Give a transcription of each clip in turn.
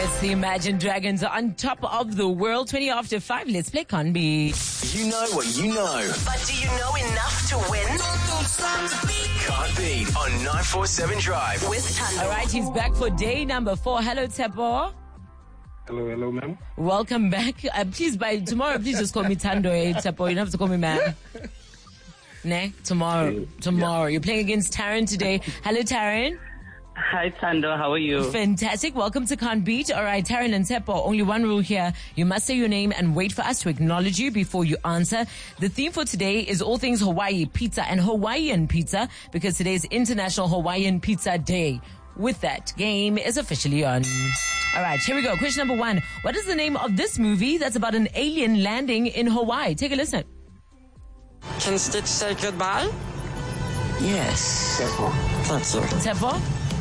It's the Imagine Dragons on top of the world. 20 after 5. Let's play Conby. You know what you know. But do you know enough to win? Can't beat on 947 Drive. With Tando. All right, he's back for day number 4. Hello, Tsepo. Hello, ma'am. Welcome back. Please, by tomorrow, please just call me Tando, Tsepo. You don't have to call me ma'am. Ne? Tomorrow. Yeah. You're playing against Taryn today. Hello, Taryn. Hi, Tando. How are you? Fantastic. Welcome to Can't Beat. All right, Taryn and Tsepo, only one rule here. You must say your name and wait for us to acknowledge you before you answer. The theme for today is all things Hawaii pizza and Hawaiian pizza because today is International Hawaiian Pizza Day. With that, game is officially on. All right, here we go. Question number 1. What is the name of this movie that's about an alien landing in Hawaii? Take a listen. Can Stitch say goodbye? Yes. Thank you. Tsepo?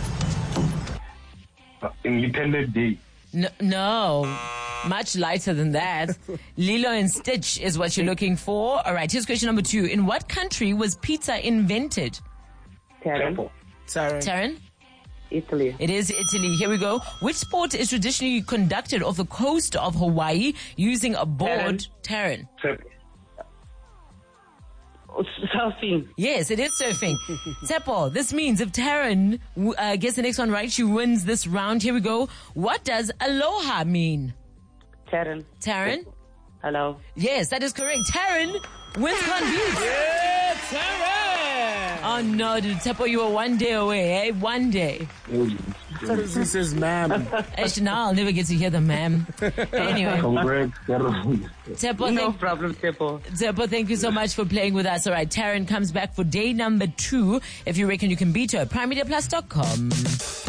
Independent Day. No. Much lighter than that. Lilo and Stitch is what you're looking for. All right, here's question number 2. In what country was pizza invented? Taryn? Italy. It is Italy. Here we go. Which sport is traditionally conducted off the coast of Hawaii using a board? Taryn. Surfing. Yes, it is surfing. Tsepo, this means if Taryn gets the next one right, she wins this round. Here we go. What does aloha mean? Taryn? Hello. Yes, that is correct. Taryn wins Conbeat. Yeah, Taryn! Oh no, Tsepo, you were 1 day away, eh? 1 day. He says ma'am. Actually, now I'll never get to hear the ma'am. Anyway. Congrats, Tsepo, No problem, Tsepo. Tsepo, thank you so much for playing with us. All right, Taryn comes back for day number 2. If you reckon you can beat her, PrimeMediaPlus.com.